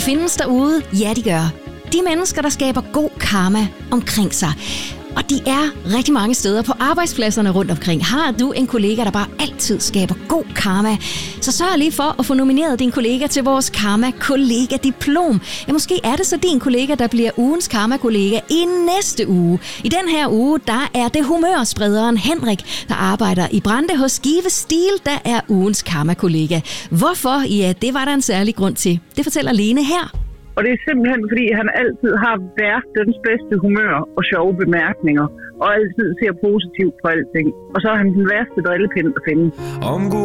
De findes derude, ja de gør. De mennesker, der skaber god karma omkring sig. Og de er rigtig mange steder på arbejdspladserne rundt omkring. Har du en kollega, der bare altid skaber god karma, så sørg lige for at få nomineret din kollega til vores Karma-kollega-diplom. Ja, måske er det så din kollega, der bliver ugens Karma-kollega i næste uge. I den her uge, der er det humørsprederen Henrik, der arbejder i Brande hos Give Stil, der er ugens Karma-kollega. Hvorfor? Ja, det var der en særlig grund til. Det fortæller Lene her. Og det er simpelthen, fordi han altid har verdens bedste humør og sjove bemærkninger, og altid ser positivt på alting. Og så er han den værste drillepind at finde.